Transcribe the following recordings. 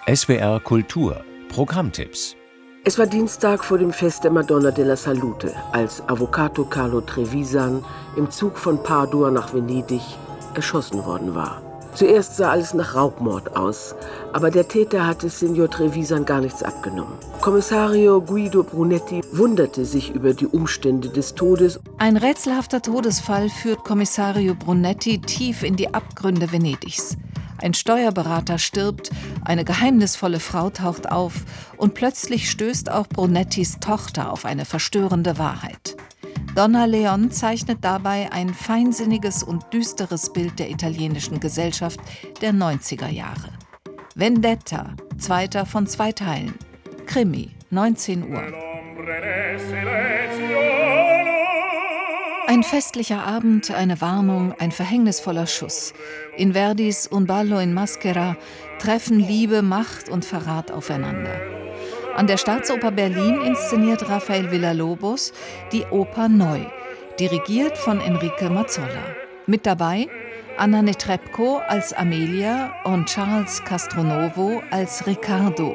SWR Kultur Programmtipps. Es war Dienstag vor dem Fest der Madonna della Salute, als Avvocato Carlo Trevisan im Zug von Padua nach Venedig erschossen worden war. Zuerst sah alles nach Raubmord aus, aber der Täter hatte Signor Trevisan gar nichts abgenommen. Kommissario Guido Brunetti wunderte sich über die Umstände des Todes. Ein rätselhafter Todesfall führt Kommissario Brunetti tief in die Abgründe Venedigs. Ein Steuerberater stirbt, eine geheimnisvolle Frau taucht auf und plötzlich stößt auch Brunettis Tochter auf eine verstörende Wahrheit. Donna Leon zeichnet dabei ein feinsinniges und düsteres Bild der italienischen Gesellschaft der 90er Jahre. Vendetta, 2. von 2 Teilen. Krimi, 19 Uhr. Ein festlicher Abend, eine Warnung, ein verhängnisvoller Schuss. In Verdis Un ballo in maschera treffen Liebe, Macht und Verrat aufeinander. An der Staatsoper Berlin inszeniert Rafael Villalobos die Oper Neu, dirigiert von Enrique Mazzolla. Mit dabei Anna Netrebko als Amelia und Charles Castronovo als Riccardo.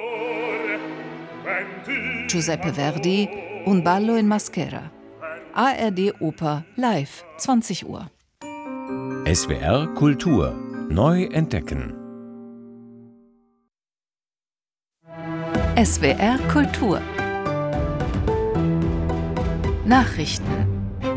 Giuseppe Verdi, Un ballo in maschera. ARD Oper live, 20 Uhr. SWR Kultur neu entdecken. SWR Kultur Nachrichten.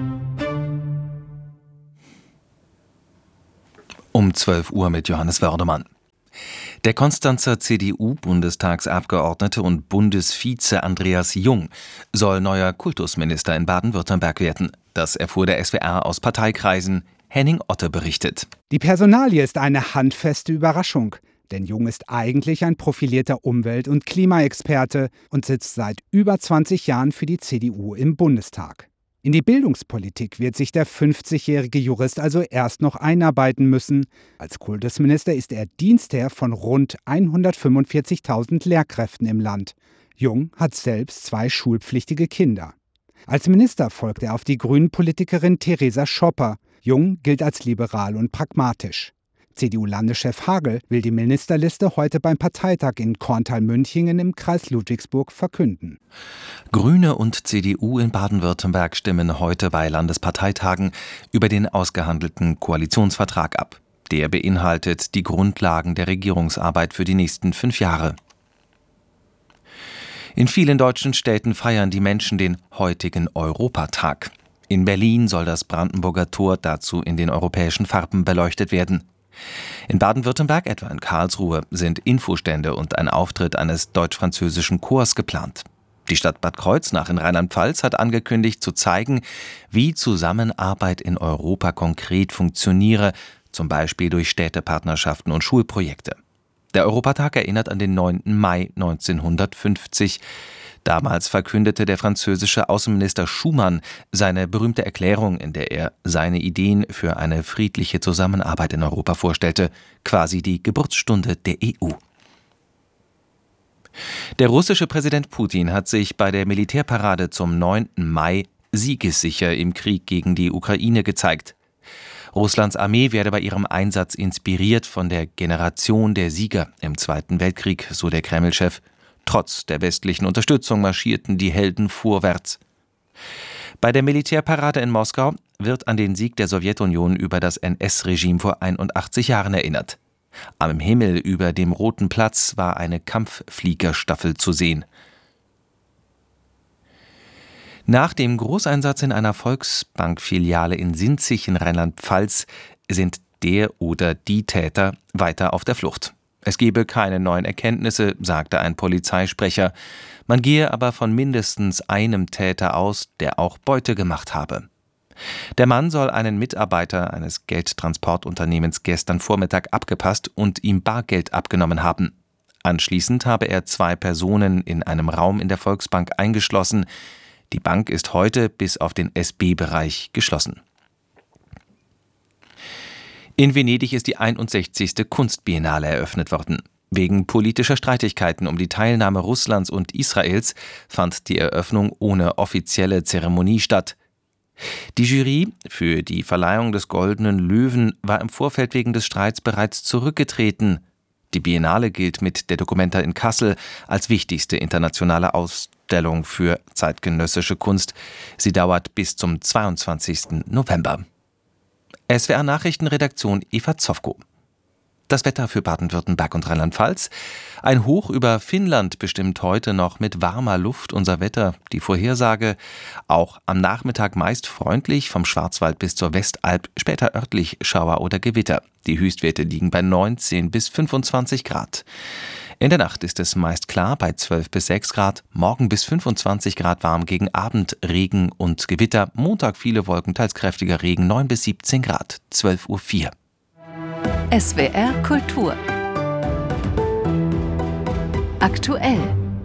Um 12 Uhr mit Johannes Wördemann. Der Konstanzer CDU-Bundestagsabgeordnete und Bundesvize Andreas Jung soll neuer Kultusminister in Baden-Württemberg werden. Das erfuhr der SWR aus Parteikreisen. Henning Otte berichtet. Die Personalie ist eine handfeste Überraschung. Denn Jung ist eigentlich ein profilierter Umwelt- und Klimaexperte und sitzt seit über 20 Jahren für die CDU im Bundestag. In die Bildungspolitik wird sich der 50-jährige Jurist also erst noch einarbeiten müssen. Als Kultusminister ist er Dienstherr von rund 145.000 Lehrkräften im Land. Jung hat selbst 2 schulpflichtige Kinder. Als Minister folgt er auf die Grünen-Politikerin Theresa Schopper. Jung gilt als liberal und pragmatisch. CDU-Landeschef Hagel will die Ministerliste heute beim Parteitag in Korntal-Münchingen im Kreis Ludwigsburg verkünden. Grüne und CDU in Baden-Württemberg stimmen heute bei Landesparteitagen über den ausgehandelten Koalitionsvertrag ab. Der beinhaltet die Grundlagen der Regierungsarbeit für die nächsten 5 Jahre. In vielen deutschen Städten feiern die Menschen den heutigen Europatag. In Berlin soll das Brandenburger Tor dazu in den europäischen Farben beleuchtet werden. In Baden-Württemberg, etwa in Karlsruhe, sind Infostände und ein Auftritt eines deutsch-französischen Chors geplant. Die Stadt Bad Kreuznach in Rheinland-Pfalz hat angekündigt, zu zeigen, wie Zusammenarbeit in Europa konkret funktioniere, zum Beispiel durch Städtepartnerschaften und Schulprojekte. Der Europatag erinnert an den 9. Mai 1950. Damals verkündete der französische Außenminister Schuman seine berühmte Erklärung, in der er seine Ideen für eine friedliche Zusammenarbeit in Europa vorstellte, quasi die Geburtsstunde der EU. Der russische Präsident Putin hat sich bei der Militärparade zum 9. Mai siegessicher im Krieg gegen die Ukraine gezeigt. Russlands Armee werde bei ihrem Einsatz inspiriert von der Generation der Sieger im Zweiten Weltkrieg, so der Kreml-Chef. Trotz der westlichen Unterstützung marschierten die Helden vorwärts. Bei der Militärparade in Moskau wird an den Sieg der Sowjetunion über das NS-Regime vor 81 Jahren erinnert. Am Himmel über dem Roten Platz war eine Kampffliegerstaffel zu sehen. Nach dem Großeinsatz in einer Volksbank-Filiale in Sinzig in Rheinland-Pfalz sind der oder die Täter weiter auf der Flucht. Es gebe keine neuen Erkenntnisse, sagte ein Polizeisprecher. Man gehe aber von mindestens einem Täter aus, der auch Beute gemacht habe. Der Mann soll einen Mitarbeiter eines Geldtransportunternehmens gestern Vormittag abgepasst und ihm Bargeld abgenommen haben. Anschließend habe er 2 Personen in einem Raum in der Volksbank eingeschlossen. Die Bank ist heute bis auf den SB-Bereich geschlossen. In Venedig ist die 61. Kunstbiennale eröffnet worden. Wegen politischer Streitigkeiten um die Teilnahme Russlands und Israels fand die Eröffnung ohne offizielle Zeremonie statt. Die Jury für die Verleihung des Goldenen Löwen war im Vorfeld wegen des Streits bereits zurückgetreten. Die Biennale gilt mit der Documenta in Kassel als wichtigste internationale Ausstellung für zeitgenössische Kunst. Sie dauert bis zum 22. November. SWR Nachrichtenredaktion Eva Zofko. Das Wetter für Baden-Württemberg und Rheinland-Pfalz. Ein Hoch über Finnland bestimmt heute noch mit warmer Luft unser Wetter. Die Vorhersage: auch am Nachmittag meist freundlich, vom Schwarzwald bis zur Westalb, später örtlich Schauer oder Gewitter. Die Höchstwerte liegen bei 19 bis 25 Grad. In der Nacht ist es meist klar bei 12 bis 6 Grad, morgen bis 25 Grad warm, gegen Abend Regen und Gewitter, Montag viele Wolken, teils kräftiger Regen, 9 bis 17 Grad, 12:04 Uhr. SWR Kultur. Aktuell.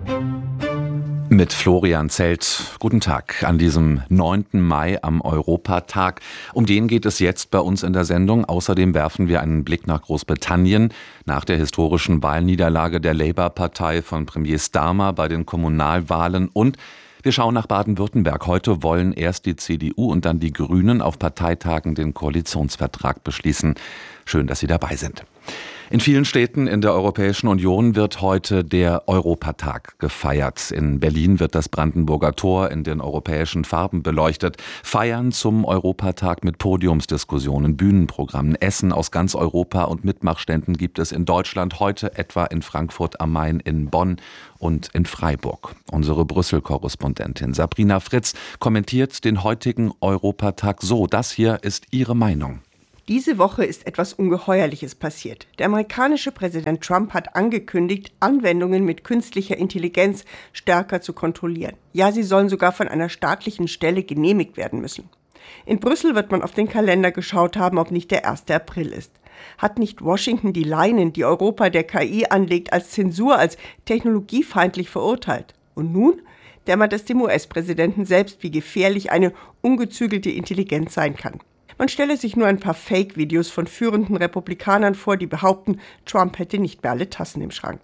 Mit Florian Zelt. Guten Tag an diesem 9. Mai am Europatag. Um den geht es jetzt bei uns in der Sendung. Außerdem werfen wir einen Blick nach Großbritannien. Nach der historischen Wahlniederlage der Labour-Partei von Premier Starmer bei den Kommunalwahlen. Und wir schauen nach Baden-Württemberg. Heute wollen erst die CDU und dann die Grünen auf Parteitagen den Koalitionsvertrag beschließen. Schön, dass Sie dabei sind. In vielen Städten in der Europäischen Union wird heute der Europatag gefeiert. In Berlin wird das Brandenburger Tor in den europäischen Farben beleuchtet. Feiern zum Europatag mit Podiumsdiskussionen, Bühnenprogrammen, Essen aus ganz Europa und Mitmachständen gibt es in Deutschland, heute etwa in Frankfurt am Main, in Bonn und in Freiburg. Unsere Brüssel-Korrespondentin Sabrina Fritz kommentiert den heutigen Europatag so. Das hier ist ihre Meinung. Diese Woche ist etwas Ungeheuerliches passiert. Der amerikanische Präsident Trump hat angekündigt, Anwendungen mit künstlicher Intelligenz stärker zu kontrollieren. Ja, sie sollen sogar von einer staatlichen Stelle genehmigt werden müssen. In Brüssel wird man auf den Kalender geschaut haben, ob nicht der 1. April ist. Hat nicht Washington die Leinen, die Europa der KI anlegt, als Zensur, als technologiefeindlich verurteilt? Und nun dämmert es dem US-Präsidenten selbst, wie gefährlich eine ungezügelte Intelligenz sein kann. Man stelle sich nur ein paar Fake-Videos von führenden Republikanern vor, die behaupten, Trump hätte nicht mehr alle Tassen im Schrank.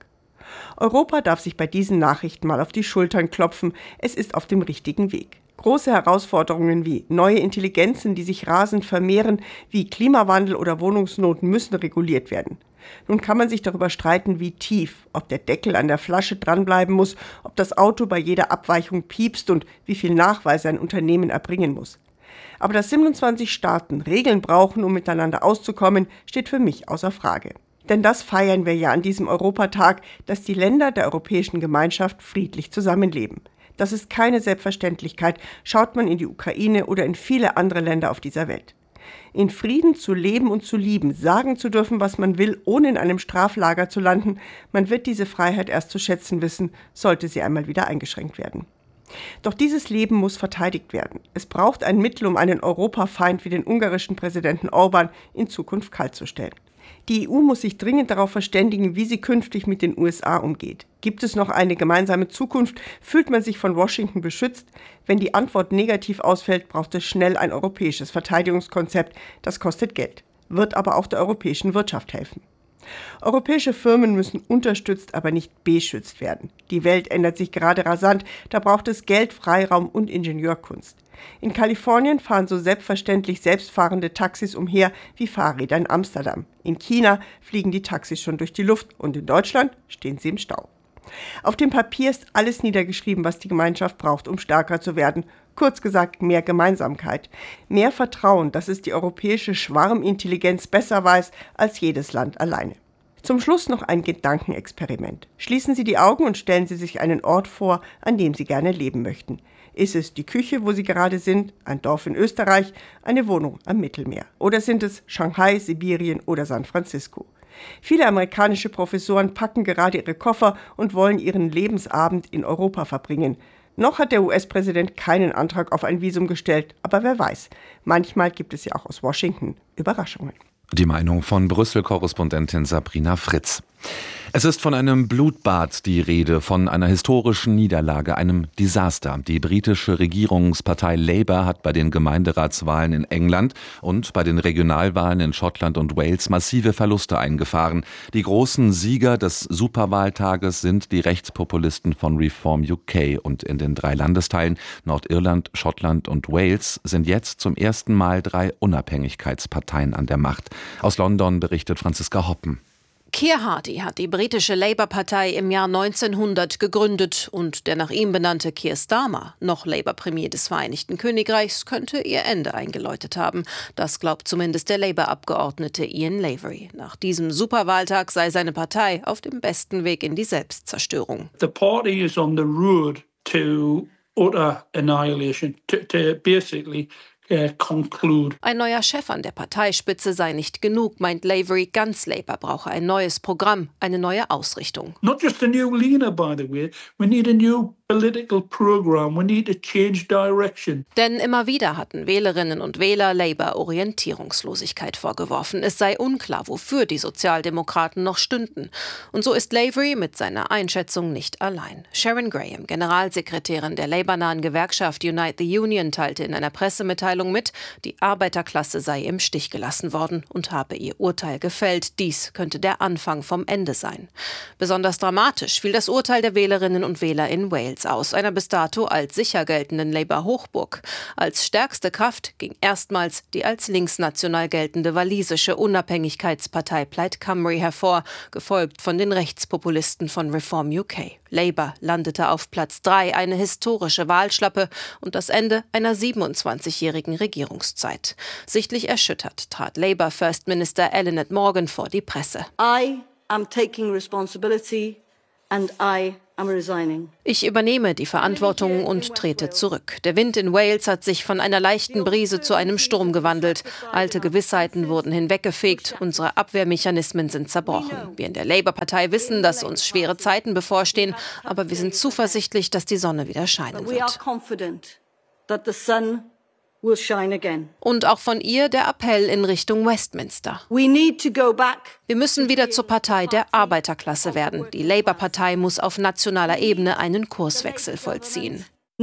Europa darf sich bei diesen Nachrichten mal auf die Schultern klopfen. Es ist auf dem richtigen Weg. Große Herausforderungen wie neue Intelligenzen, die sich rasend vermehren, wie Klimawandel oder Wohnungsnot müssen reguliert werden. Nun kann man sich darüber streiten, wie tief, ob der Deckel an der Flasche dranbleiben muss, ob das Auto bei jeder Abweichung piepst und wie viel Nachweise ein Unternehmen erbringen muss. Aber dass 27 Staaten Regeln brauchen, um miteinander auszukommen, steht für mich außer Frage. Denn das feiern wir ja an diesem Europatag, dass die Länder der Europäischen Gemeinschaft friedlich zusammenleben. Das ist keine Selbstverständlichkeit, schaut man in die Ukraine oder in viele andere Länder auf dieser Welt. In Frieden zu leben und zu lieben, sagen zu dürfen, was man will, ohne in einem Straflager zu landen, man wird diese Freiheit erst zu schätzen wissen, sollte sie einmal wieder eingeschränkt werden. Doch dieses Leben muss verteidigt werden. Es braucht ein Mittel, um einen Europafeind wie den ungarischen Präsidenten Orbán in Zukunft kaltzustellen. Die EU muss sich dringend darauf verständigen, wie sie künftig mit den USA umgeht. Gibt es noch eine gemeinsame Zukunft? Fühlt man sich von Washington beschützt? Wenn die Antwort negativ ausfällt, braucht es schnell ein europäisches Verteidigungskonzept. Das kostet Geld, wird aber auch der europäischen Wirtschaft helfen. Europäische Firmen müssen unterstützt, aber nicht beschützt werden. Die Welt ändert sich gerade rasant, da braucht es Geld, Freiraum und Ingenieurkunst. In Kalifornien fahren so selbstverständlich selbstfahrende Taxis umher wie Fahrräder in Amsterdam. In China fliegen die Taxis schon durch die Luft und in Deutschland stehen sie im Stau. Auf dem Papier ist alles niedergeschrieben, was die Gemeinschaft braucht, um stärker zu werden. Kurz gesagt, mehr Gemeinsamkeit, mehr Vertrauen, dass es die europäische Schwarmintelligenz besser weiß als jedes Land alleine. Zum Schluss noch ein Gedankenexperiment. Schließen Sie die Augen und stellen Sie sich einen Ort vor, an dem Sie gerne leben möchten. Ist es die Küche, wo Sie gerade sind, ein Dorf in Österreich, eine Wohnung am Mittelmeer? Oder sind es Shanghai, Sibirien oder San Francisco? Viele amerikanische Professoren packen gerade ihre Koffer und wollen ihren Lebensabend in Europa verbringen. Noch hat der US-Präsident keinen Antrag auf ein Visum gestellt, aber wer weiß, manchmal gibt es ja auch aus Washington Überraschungen. Die Meinung von Brüssel-Korrespondentin Sabrina Fritz. Es ist von einem Blutbad die Rede, von einer historischen Niederlage, einem Desaster. Die britische Regierungspartei Labour hat bei den Gemeinderatswahlen in England und bei den Regionalwahlen in Schottland und Wales massive Verluste eingefahren. Die großen Sieger des Superwahltages sind die Rechtspopulisten von Reform UK. Und in den 3 Landesteilen Nordirland, Schottland und Wales sind jetzt zum ersten Mal 3 Unabhängigkeitsparteien an der Macht. Aus London berichtet Franziska Hoppen. Keir Hardie hat die britische Labour-Partei im Jahr 1900 gegründet und der nach ihm benannte Keir Starmer, noch Labour-Premier des Vereinigten Königreichs, könnte ihr Ende eingeläutet haben. Das glaubt zumindest der Labour-Abgeordnete Ian Lavery. Nach diesem Superwahltag sei seine Partei auf dem besten Weg in die Selbstzerstörung. The party is on the road to utter annihilation, to basically conclude. Ein neuer Chef an der Parteispitze sei nicht genug, meint Lavery. Ganz Labour brauche ein neues Programm, eine neue Ausrichtung. Not just a new leader, by the way. We need a new political program. We need to change direction. Denn immer wieder hatten Wählerinnen und Wähler Labour Orientierungslosigkeit vorgeworfen. Es sei unklar, wofür die Sozialdemokraten noch stünden. Und so ist Lavery mit seiner Einschätzung nicht allein. Sharon Graham, Generalsekretärin der Labour-nahen Gewerkschaft Unite the Union, teilte in einer Pressemitteilung mit, die Arbeiterklasse sei im Stich gelassen worden und habe ihr Urteil gefällt. Dies könnte der Anfang vom Ende sein. Besonders dramatisch fiel das Urteil der Wählerinnen und Wähler in Wales aus, einer bis dato als sicher geltenden Labour-Hochburg. Als stärkste Kraft ging erstmals die als linksnational geltende walisische Unabhängigkeitspartei Plaid Cymru hervor, gefolgt von den Rechtspopulisten von Reform UK. Labour landete auf Platz 3, eine historische Wahlschlappe und das Ende einer 27-jährigen Regierungszeit. Sichtlich erschüttert trat Labour First Minister Eluned Morgan vor die Presse. I am taking responsibility and I am resigning. Ich übernehme die Verantwortung und trete zurück. Der Wind in Wales hat sich von einer leichten Brise zu einem Sturm gewandelt. Alte Gewissheiten wurden hinweggefegt. Unsere Abwehrmechanismen sind zerbrochen. Wir in der Labour-Partei wissen, dass uns schwere Zeiten bevorstehen, aber wir sind zuversichtlich, dass die Sonne wieder scheinen wird. Und auch von ihr der Appell in Richtung Westminster. Wir müssen wieder zur Partei der Arbeiterklasse werden. Die Labour-Partei muss auf nationaler Ebene einen Kurswechsel vollziehen.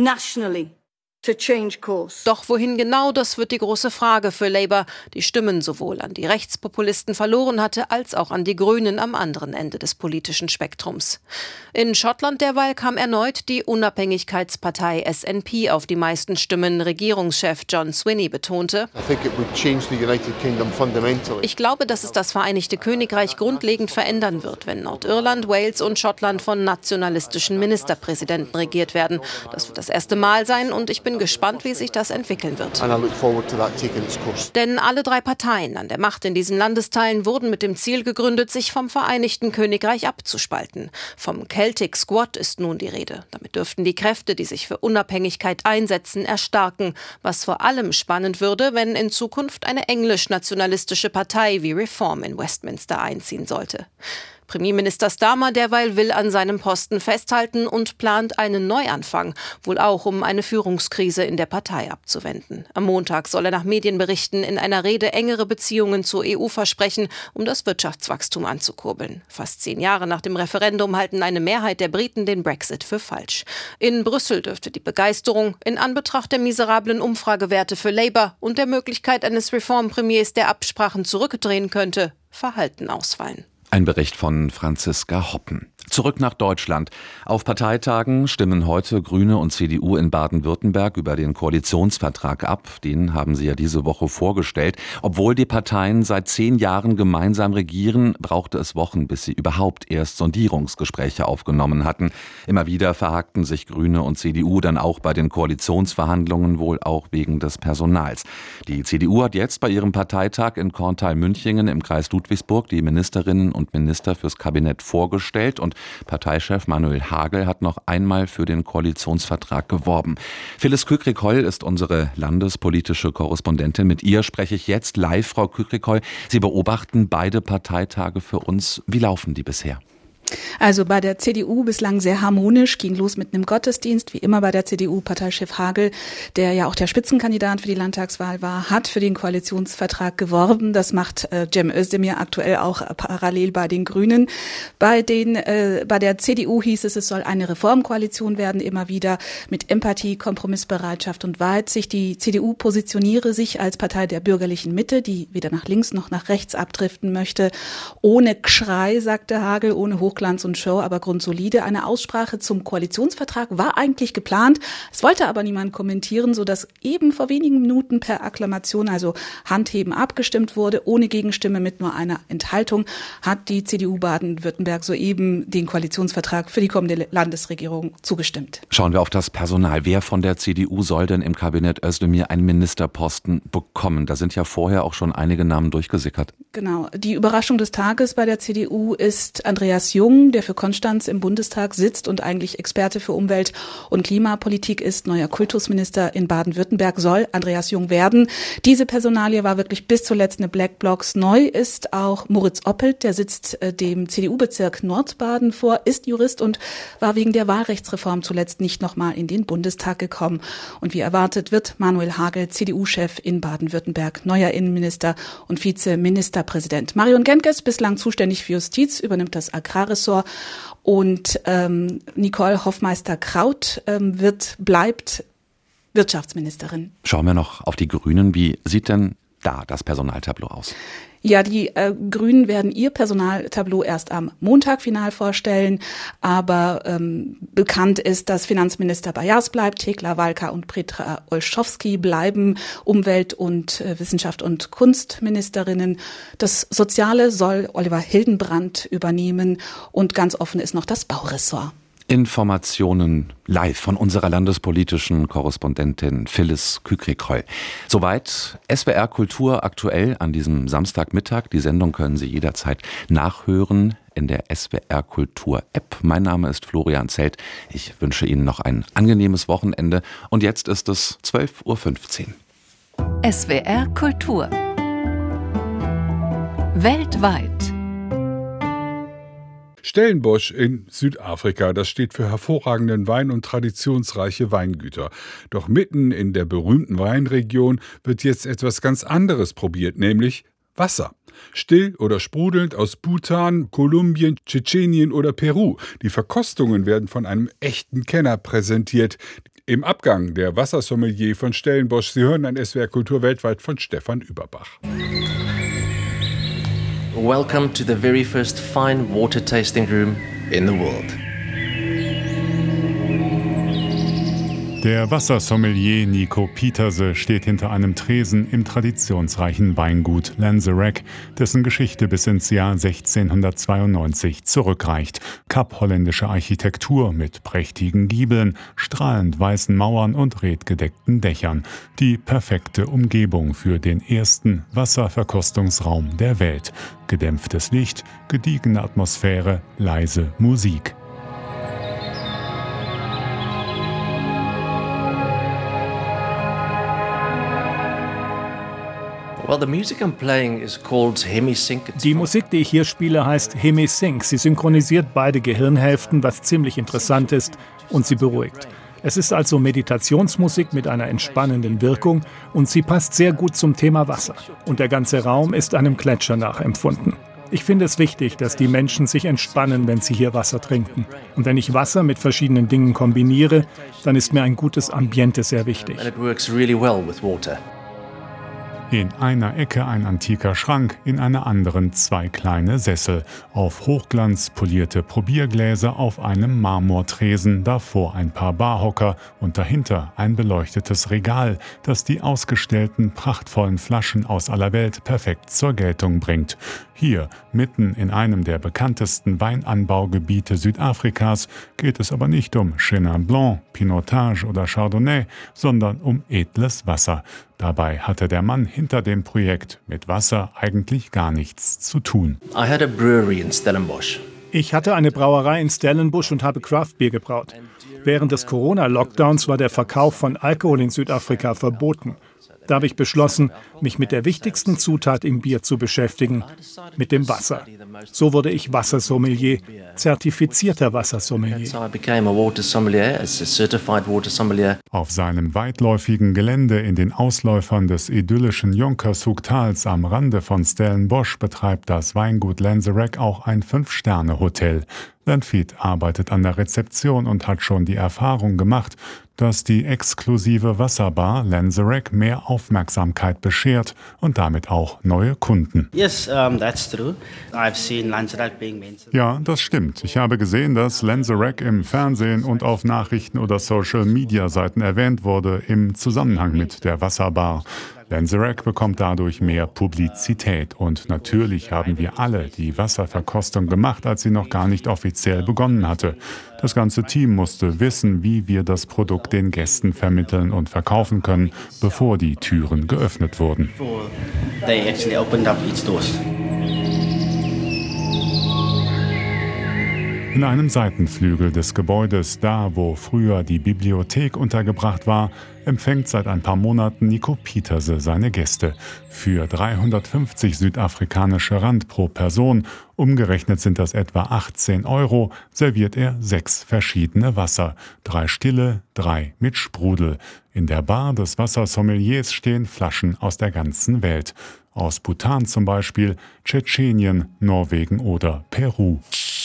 Doch wohin genau, das wird die große Frage für Labour, die Stimmen sowohl an die Rechtspopulisten verloren hatte, als auch an die Grünen am anderen Ende des politischen Spektrums. In Schottland derweil kam erneut die Unabhängigkeitspartei SNP auf die meisten Stimmen. Regierungschef John Swinney betonte: Ich glaube, dass es das Vereinigte Königreich grundlegend verändern wird, wenn Nordirland, Wales und Schottland von nationalistischen Ministerpräsidenten regiert werden. Das wird das erste Mal sein und ich bin gespannt, wie sich das entwickeln wird. Denn alle drei Parteien an der Macht in diesen Landesteilen wurden mit dem Ziel gegründet, sich vom Vereinigten Königreich abzuspalten. Vom Celtic Squad ist nun die Rede. Damit dürften die Kräfte, die sich für Unabhängigkeit einsetzen, erstarken. Was vor allem spannend würde, wenn in Zukunft eine englisch-nationalistische Partei wie Reform in Westminster einziehen sollte. Premierminister Starmer derweil will an seinem Posten festhalten und plant einen Neuanfang, wohl auch um eine Führungskrise in der Partei abzuwenden. Am Montag soll er nach Medienberichten in einer Rede engere Beziehungen zur EU versprechen, um das Wirtschaftswachstum anzukurbeln. Fast 10 Jahre nach dem Referendum halten eine Mehrheit der Briten den Brexit für falsch. In Brüssel dürfte die Begeisterung in Anbetracht der miserablen Umfragewerte für Labour und der Möglichkeit eines Reformpremiers, der Absprachen zurückdrehen könnte, verhalten ausfallen. Ein Bericht von Franziska Hoppen. Zurück nach Deutschland. Auf Parteitagen stimmen heute Grüne und CDU in Baden-Württemberg über den Koalitionsvertrag ab. Den haben sie ja diese Woche vorgestellt. Obwohl die Parteien seit 10 Jahren gemeinsam regieren, brauchte es Wochen, bis sie überhaupt erst Sondierungsgespräche aufgenommen hatten. Immer wieder verhakten sich Grüne und CDU dann auch bei den Koalitionsverhandlungen, wohl auch wegen des Personals. Die CDU hat jetzt bei ihrem Parteitag in Korntal-Münchingen im Kreis Ludwigsburg die Ministerinnen und Minister fürs Kabinett vorgestellt und Parteichef Manuel Hagel hat noch einmal für den Koalitionsvertrag geworben. Phyllis Kükrikol ist unsere landespolitische Korrespondentin. Mit ihr spreche ich jetzt live. Frau Kükrikol, Sie beobachten beide Parteitage für uns. Wie laufen die bisher? Also bei der CDU bislang sehr harmonisch, ging los mit einem Gottesdienst, wie immer bei der CDU. Parteichef Hagel, der ja auch der Spitzenkandidat für die Landtagswahl war, hat für den Koalitionsvertrag geworben. Das macht Cem Özdemir aktuell auch parallel bei den Grünen. Bei der CDU hieß es, es soll eine Reformkoalition werden, immer wieder mit Empathie, Kompromissbereitschaft und Weitsicht. Die CDU positioniere sich als Partei der bürgerlichen Mitte, die weder nach links noch nach rechts abdriften möchte. Ohne Geschrei, sagte Hagel, ohne Hochglanz und Show, aber grundsolide. Eine Aussprache zum Koalitionsvertrag war eigentlich geplant. Es wollte aber niemand kommentieren, sodass eben vor wenigen Minuten per Akklamation, also Handheben, abgestimmt wurde. Ohne Gegenstimme mit nur einer Enthaltung hat die CDU Baden-Württemberg soeben den Koalitionsvertrag für die kommende Landesregierung zugestimmt. Schauen wir auf das Personal. Wer von der CDU soll denn im Kabinett Özdemir einen Ministerposten bekommen? Da sind ja vorher auch schon einige Namen durchgesickert. Genau. Die Überraschung des Tages bei der CDU ist Andreas Jung, der für Konstanz im Bundestag sitzt und eigentlich Experte für Umwelt- und Klimapolitik ist. Neuer Kultusminister in Baden-Württemberg soll Andreas Jung werden. Diese Personalie war wirklich bis zuletzt eine Blackbox. Neu ist auch Moritz Oppelt, der sitzt dem CDU-Bezirk Nordbaden vor, ist Jurist und war wegen der Wahlrechtsreform zuletzt nicht nochmal in den Bundestag gekommen. Und wie erwartet wird Manuel Hagel, CDU-Chef in Baden-Württemberg, neuer Innenminister und Vizeministerpräsident. Marion Genkes, bislang zuständig für Justiz, übernimmt das Agrarressort und Nicole Hoffmeister-Kraut bleibt Wirtschaftsministerin. Schauen wir noch auf die Grünen. Wie sieht denn da das Personaltableau aus? Ja, die Grünen werden ihr Personaltableau erst am Montag final vorstellen, aber bekannt ist, dass Finanzminister Bayars bleibt, Thekla Walka und Petra Olschowski bleiben Umwelt- und Wissenschaft- und Kunstministerinnen. Das Soziale soll Oliver Hildenbrand übernehmen und ganz offen ist noch das Bauressort. Informationen live von unserer landespolitischen Korrespondentin Phyllis Kükrikreul. Soweit SWR Kultur aktuell an diesem Samstagmittag. Die Sendung können Sie jederzeit nachhören in der SWR Kultur App. Mein Name ist Florian Zelt. Ich wünsche Ihnen noch ein angenehmes Wochenende. Und jetzt ist es 12:15 Uhr. SWR Kultur. Weltweit. Stellenbosch in Südafrika, das steht für hervorragenden Wein und traditionsreiche Weingüter. Doch mitten in der berühmten Weinregion wird jetzt etwas ganz anderes probiert, nämlich Wasser. Still oder sprudelnd aus Bhutan, Kolumbien, Tschetschenien oder Peru. Die Verkostungen werden von einem echten Kenner präsentiert. Im Abgang der Wassersommelier von Stellenbosch. Sie hören ein SWR Kultur weltweit von Stefan Überbach. Welcome to the very first fine water tasting room in the world. Der Wassersommelier Nico Pieterse steht hinter einem Tresen im traditionsreichen Weingut Lanzerac, dessen Geschichte bis ins Jahr 1692 zurückreicht. Kapholländische Architektur mit prächtigen Giebeln, strahlend weißen Mauern und redgedeckten Dächern. Die perfekte Umgebung für den ersten Wasserverkostungsraum der Welt. Gedämpftes Licht, gediegene Atmosphäre, leise Musik. Die Musik, die ich hier spiele, heißt Hemi-Sync. Sie synchronisiert beide Gehirnhälften, was ziemlich interessant ist, und sie beruhigt. Es ist also Meditationsmusik mit einer entspannenden Wirkung und sie passt sehr gut zum Thema Wasser. Und der ganze Raum ist einem Gletscher nachempfunden. Ich finde es wichtig, dass die Menschen sich entspannen, wenn sie hier Wasser trinken. Und wenn ich Wasser mit verschiedenen Dingen kombiniere, dann ist mir ein gutes Ambiente sehr wichtig. In einer Ecke ein antiker Schrank, in einer anderen 2 kleine Sessel. Auf Hochglanz polierte Probiergläser auf einem Marmortresen, davor ein paar Barhocker und dahinter ein beleuchtetes Regal, das die ausgestellten prachtvollen Flaschen aus aller Welt perfekt zur Geltung bringt. Hier, mitten in einem der bekanntesten Weinanbaugebiete Südafrikas, geht es aber nicht um Chenin Blanc, Pinotage oder Chardonnay, sondern um edles Wasser. Dabei hatte der Mann hinter dem Projekt mit Wasser eigentlich gar nichts zu tun. Ich hatte eine Brauerei in Stellenbosch und habe Craftbier gebraut. Während des Corona-Lockdowns war der Verkauf von Alkohol in Südafrika verboten. Da habe ich beschlossen, mich mit der wichtigsten Zutat im Bier zu beschäftigen, mit dem Wasser. So wurde ich Wassersommelier, zertifizierter Wassersommelier. Auf seinem weitläufigen Gelände in den Ausläufern des idyllischen Jonkershoek-Tals am Rande von Stellenbosch betreibt das Weingut Lanzerac auch ein 5-Sterne-Hotel. Lanfeet arbeitet an der Rezeption und hat schon die Erfahrung gemacht, dass die exklusive Wasserbar Lanzerac mehr Aufmerksamkeit beschert und damit auch neue Kunden. Yes, that's true. I've seen Lanzerac being mentioned. Ja, das stimmt. Ich habe gesehen, dass Lanzerac im Fernsehen und auf Nachrichten- oder Social-Media-Seiten erwähnt wurde im Zusammenhang mit der Wasserbar. Lanzerac bekommt dadurch mehr Publizität und natürlich haben wir alle die Wasserverkostung gemacht, als sie noch gar nicht offiziell begonnen hatte. Das ganze Team musste wissen, wie wir das Produkt den Gästen vermitteln und verkaufen können, bevor die Türen geöffnet wurden. They actually opened up each doors. In einem Seitenflügel des Gebäudes, da wo früher die Bibliothek untergebracht war, empfängt seit ein paar Monaten Nico Pieterse seine Gäste. Für 350 südafrikanische Rand pro Person, umgerechnet sind das etwa 18 €, serviert er 6 verschiedene Wasser. 3 stille, 3 mit Sprudel. In der Bar des Wassersommeliers stehen Flaschen aus der ganzen Welt. Aus Bhutan zum Beispiel, Tschetschenien, Norwegen oder Peru.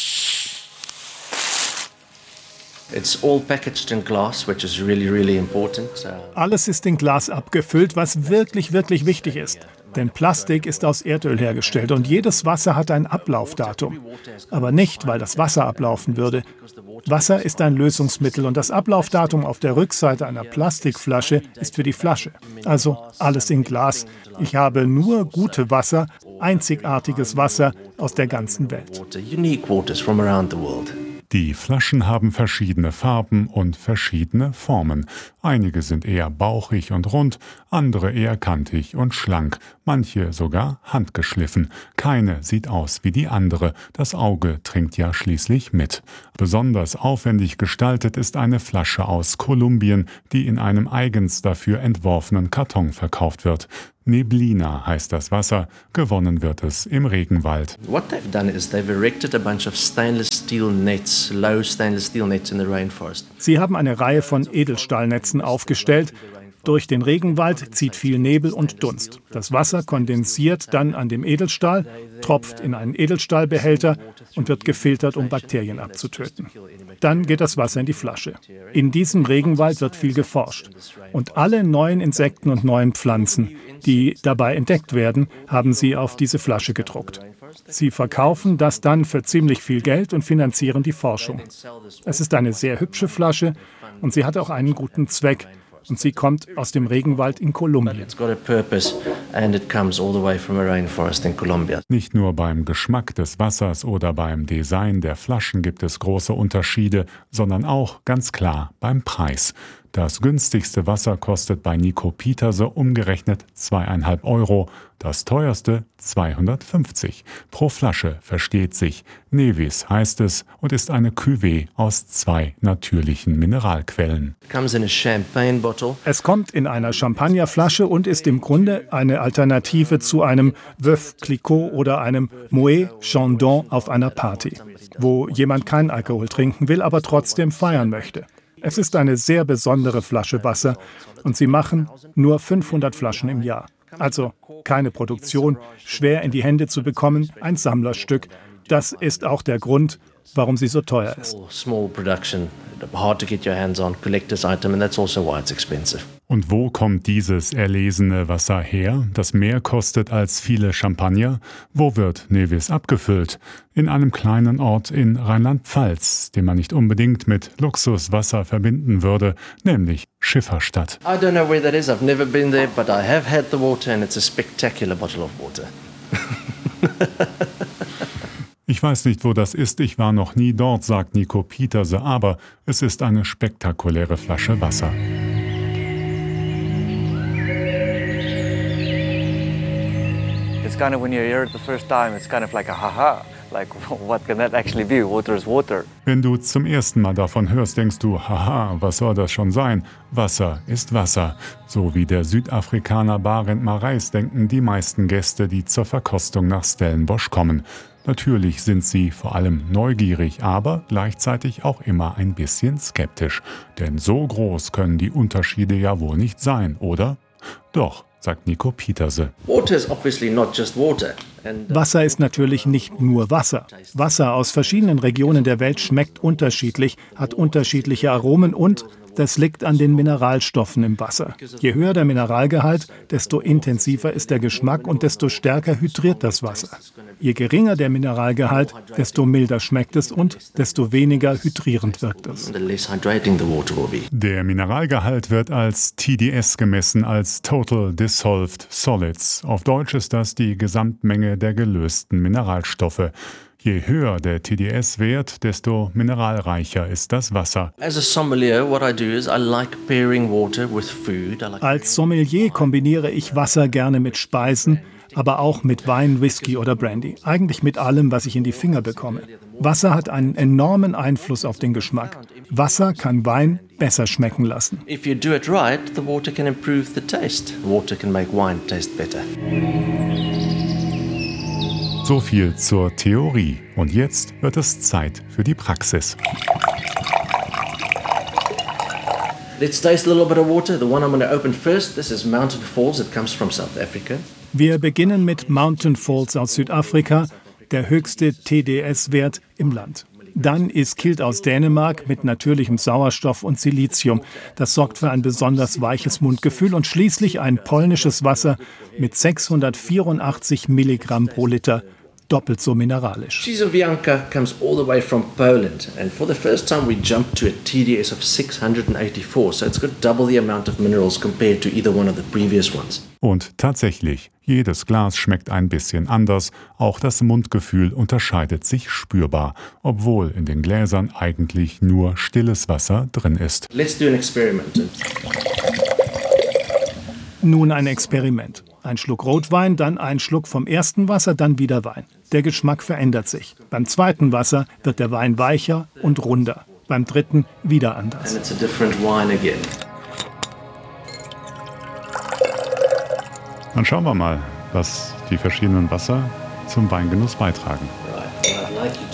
It's all packaged in glass, which is really, really important. Alles ist in Glas abgefüllt, was wirklich, wirklich wichtig ist. Denn Plastik ist aus Erdöl hergestellt und jedes Wasser hat ein Ablaufdatum. Aber nicht, weil das Wasser ablaufen würde. Wasser ist ein Lösungsmittel und das Ablaufdatum auf der Rückseite einer Plastikflasche ist für die Flasche. Also alles in Glas. Ich habe nur gute Wasser, einzigartiges Wasser aus der ganzen Welt. Unique waters from around the world. Die Flaschen haben verschiedene Farben und verschiedene Formen. Einige sind eher bauchig und rund, andere eher kantig und schlank, manche sogar handgeschliffen. Keine sieht aus wie die andere, das Auge trinkt ja schließlich mit. Besonders aufwendig gestaltet ist eine Flasche aus Kolumbien, die in einem eigens dafür entworfenen Karton verkauft wird. Neblina heißt das Wasser, gewonnen wird es im Regenwald. What they've done is they've erected a bunch of stainless steel nets, low stainless steel nets in the rainforest. Sie haben eine Reihe von Edelstahlnetzen aufgestellt. Durch den Regenwald zieht viel Nebel und Dunst. Das Wasser kondensiert dann an dem Edelstahl, tropft in einen Edelstahlbehälter und wird gefiltert, um Bakterien abzutöten. Dann geht das Wasser in die Flasche. In diesem Regenwald wird viel geforscht. Und alle neuen Insekten und neuen Pflanzen, die dabei entdeckt werden, haben sie auf diese Flasche gedruckt. Sie verkaufen das dann für ziemlich viel Geld und finanzieren die Forschung. Es ist eine sehr hübsche Flasche und sie hat auch einen guten Zweck. Und sie kommt aus dem Regenwald in Kolumbien. Nicht nur beim Geschmack des Wassers oder beim Design der Flaschen gibt es große Unterschiede, sondern auch ganz klar beim Preis. Das günstigste Wasser kostet bei Nico Pieterse umgerechnet 2,5 €, das teuerste 250. Pro Flasche, versteht sich. Nevis heißt es und ist eine Cuvée aus 2 natürlichen Mineralquellen. Es kommt in einer Champagnerflasche und ist im Grunde eine Alternative zu einem Veuve Clicquot oder einem Moët Chandon auf einer Party, wo jemand keinen Alkohol trinken will, aber trotzdem feiern möchte. Es ist eine sehr besondere Flasche Wasser und sie machen nur 500 Flaschen im Jahr. Also keine Produktion, schwer in die Hände zu bekommen, ein Sammlerstück. Das ist auch der Grund, warum sie so teuer ist. Und wo kommt dieses erlesene Wasser her, das mehr kostet als viele Champagner? Wo wird Nevis abgefüllt? In einem kleinen Ort in Rheinland-Pfalz, den man nicht unbedingt mit Luxuswasser verbinden würde, nämlich Schifferstadt. I don't know where that is. I've never been there, but I have had the water and it's a spectacular bottle of water. Ich weiß nicht, wo das ist, ich war noch nie dort, sagt Nico Pieterse, aber es ist eine spektakuläre Flasche Wasser. It's kind of when you hear it the first time, it's kind of like a haha. Like, what can that actually be? Water is water. Wenn du zum ersten Mal davon hörst, denkst du, haha, was soll das schon sein? Wasser ist Wasser. So wie der Südafrikaner Barend Marais denken die meisten Gäste, die zur Verkostung nach Stellenbosch kommen. Natürlich sind sie vor allem neugierig, aber gleichzeitig auch immer ein bisschen skeptisch. Denn so groß können die Unterschiede ja wohl nicht sein, oder? Doch, sagt Nico Pieterse. Water is obviously not just water. Wasser ist natürlich nicht nur Wasser. Wasser aus verschiedenen Regionen der Welt schmeckt unterschiedlich, hat unterschiedliche Aromen und das liegt an den Mineralstoffen im Wasser. Je höher der Mineralgehalt, desto intensiver ist der Geschmack und desto stärker hydriert das Wasser. Je geringer der Mineralgehalt, desto milder schmeckt es und desto weniger hydrierend wirkt es. Der Mineralgehalt wird als TDS gemessen, als Total Dissolved Solids. Auf Deutsch ist das die Gesamtmenge der gelösten Mineralstoffe. Je höher der TDS-Wert, desto mineralreicher ist das Wasser. Als Sommelier kombiniere ich Wasser gerne mit Speisen, aber auch mit Wein, Whisky oder Brandy. Eigentlich mit allem, was ich in die Finger bekomme. Wasser hat einen enormen Einfluss auf den Geschmack. Wasser kann Wein besser schmecken lassen. If you do it right, the water can improve the taste. Water can make wine taste better. So viel zur Theorie. Und jetzt wird es Zeit für die Praxis. Let's taste a little bit of water. The one I'm going to open first, this is Mountain Falls. It comes from South Africa. Wir beginnen mit Mountain Falls aus Südafrika, der höchste TDS-Wert im Land. Dann Iskilde aus Dänemark mit natürlichem Sauerstoff und Silizium. Das sorgt für ein besonders weiches Mundgefühl. Und schließlich ein polnisches Wasser mit 684 Milligramm pro Liter. Doppelt so mineralisch. Krzyżowianka comes all the way from Poland. And for the first time we jumped to a TDS of 684. So it's got double the amount of minerals compared to either one of the previous ones. Und tatsächlich, jedes Glas schmeckt ein bisschen anders. Auch das Mundgefühl unterscheidet sich spürbar, obwohl in den Gläsern eigentlich nur stilles Wasser drin ist. Let's do an experiment. Nun ein Experiment. Ein Schluck Rotwein, dann ein Schluck vom ersten Wasser, dann wieder Wein. Der Geschmack verändert sich. Beim zweiten Wasser wird der Wein weicher und runder. Beim dritten wieder anders. And it's a different wine again. Dann schauen wir mal, was die verschiedenen Wasser zum Weingenuss beitragen. Right. What I'd like you